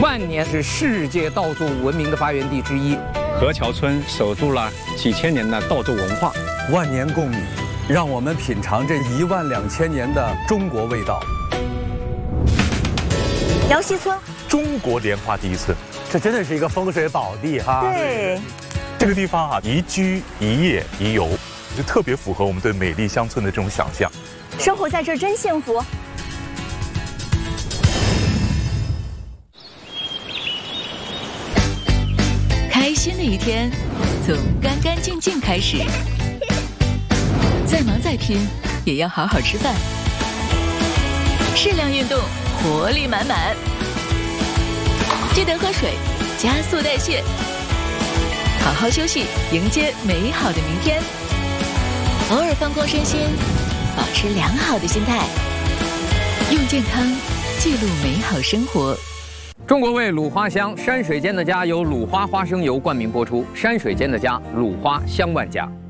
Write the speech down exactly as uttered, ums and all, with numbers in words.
万年是世界稻作文明的发源地之一。 禾桥村守住了几千年的稻作文化。 万年贡米，让我们品尝这一万两千年的中国味道。 姚溪村， 中国莲花第一村， 这真的是一个风水宝地哈。 对， 这个地方啊，宜居、宜业、宜游，就特别符合我们对美丽乡村的这种想象。 生活在这儿真幸福。 开心的一天，从干干净净开始。再忙再拼，也要好好吃饭。适量运动，活力满满。记得喝水，加速代谢。好好休息，迎接美好的明天。偶尔放空身心，保持良好的心态。用健康记录美好生活。 中国味鲁花香，山水间的家由鲁花花生油冠名播出。山水间的家，鲁花香万家。